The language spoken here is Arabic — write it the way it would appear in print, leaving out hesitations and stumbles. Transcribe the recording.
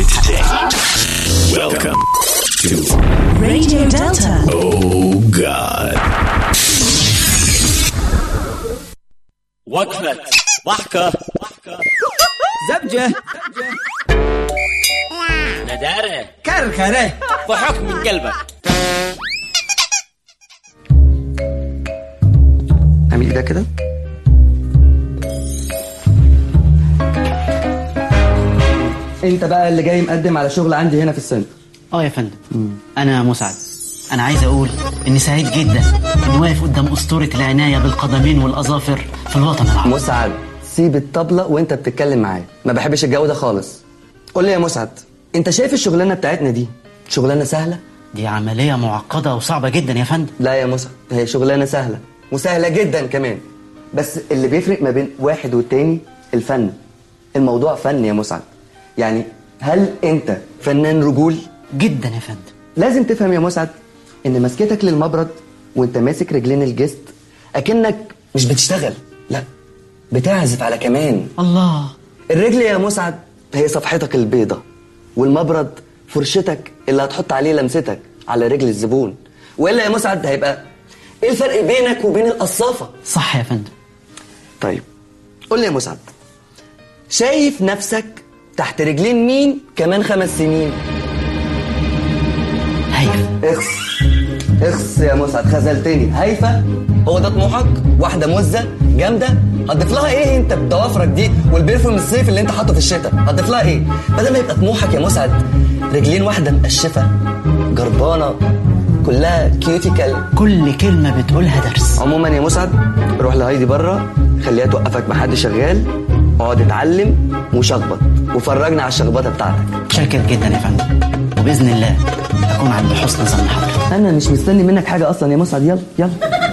it today. Welcome to Radio Delta. Oh God. وقفة ضحكة زبجة ندارة كركرة ضحك من قلبك. اعمل ده كده. انت بقى اللي جاي مقدم على شغل عندي هنا في السنتر. يا فندم. انا مسعد. انا عايز اقول اني سعيد جدا اني واقف قدام اسطورة العناية بالقدمين والاظافر في الوطن العربي. مسعد سيب الطبلة وانت بتتكلم معايا، ما بحبش الجو ده خالص. قول لي يا مسعد، انت شايف الشغلانة بتاعتنا دي شغلانة سهلة؟ دي عملية معقدة وصعبة جدا يا فندم. لا يا مسعد، هي شغلانة سهلة وسهلة جدا كمان، بس اللي بيفرق ما بين واحد والتاني الفن. الموضوع فن يا مسعد. يعني هل انت فنان رجول؟ جدا يا فندم. لازم تفهم يا مسعد ان مسكتك للمبرد وانت ماسك رجلين الجست اكنك مش بتشتغل، لا بتعزف على كمان. الله. الرجل يا مسعد هي صفحتك البيضة، والمبرد فرشتك اللي هتحط عليه لمستك على رجل الزبون. والا يا مسعد هيبقى ايه الفرق بينك وبين القصافة؟ صح يا فندم. طيب قول لي يا مسعد، شايف نفسك تحت رجلين مين كمان 5 سنين؟ هيفا. اخس يا مسعد، خذلتني. هيفا؟ هو ده طموحك؟ واحدة مزة جامدة؟ هتضيف لها ايه انت بضوافرك دي والبرفيوم الصيف اللي انت حاطه في الشتاء؟ هتضيف لها ايه؟ بدل ما يبقى طموحك يا مسعد رجلين واحدة مقشفة جربانة كلها كيوتيكال. كل كلمة بتقولها درس. عموما يا مسعد روح لهايدي بره، خليها توقفك مع حد شغال، اقعد اتعلم وشخبط وفرجنا على الشخبطة بتاعتك. شاكر جدا يا فندم، وبإذن الله أكون عند حسن ظن حضرتك. انا مش مستني منك حاجة اصلا يا مسعد. يلا يلا.